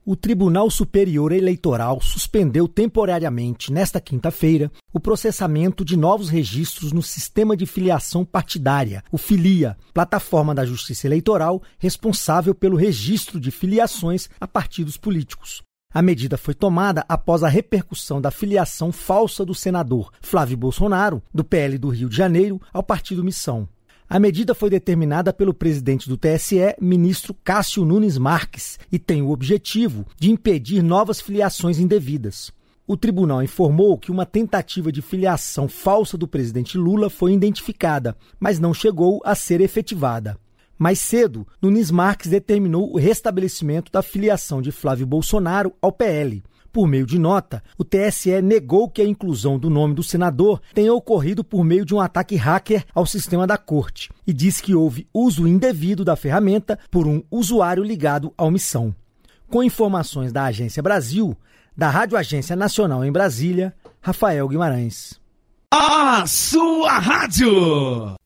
O Tribunal Superior Eleitoral suspendeu temporariamente, nesta quinta-feira, o processamento de novos registros no Sistema de Filiação Partidária, o Filia, plataforma da Justiça Eleitoral responsável pelo registro de filiações a partidos políticos. A medida foi tomada após a repercussão da filiação falsa do senador Flávio Bolsonaro, do PL do Rio de Janeiro, ao Partido Missão. A medida foi determinada pelo presidente do TSE, ministro Cássio Nunes Marques, e tem o objetivo de impedir novas filiações indevidas. O tribunal informou que uma tentativa de filiação falsa do presidente Lula foi identificada, mas não chegou a ser efetivada. Mais cedo, Nunes Marques determinou o restabelecimento da filiação de Flávio Bolsonaro ao PL. Por meio de nota, o TSE negou que a inclusão do nome do senador tenha ocorrido por meio de um ataque hacker ao sistema da corte e disse que houve uso indevido da ferramenta por um usuário ligado à omissão. Com informações da Agência Brasil, da Rádio Agência Nacional em Brasília, Rafael Guimarães. A sua rádio!